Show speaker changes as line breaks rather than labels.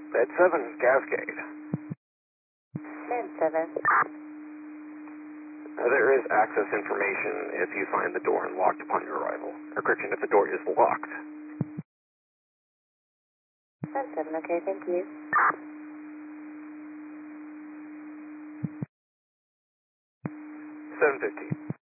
Bed 7, Cascade.
Bed 7.
There is access information if you find the door unlocked upon your arrival. Or correction, if the door is locked.
Bed 7, okay, thank you.
7:15.